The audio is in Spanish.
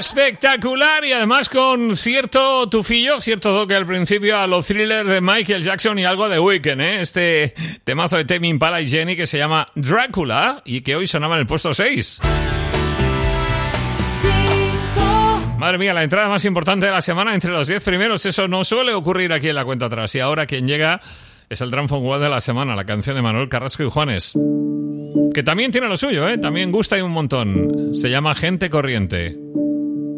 Espectacular y además con cierto tufillo, cierto toque al principio a los thrillers de Michael Jackson y algo de Weeknd, ¿eh? Este temazo de Tame Impala y Jenny que se llama Drácula y que hoy sonaba en el puesto 6. Madre mía, la entrada más importante de la semana entre los 10 primeros, eso no suele ocurrir aquí en la cuenta atrás. Y ahora quien llega es el Drum Phone One de la semana, la canción de Manuel Carrasco y Juanes, que también tiene lo suyo, ¿eh? También gusta y un montón. Se llama Gente Corriente.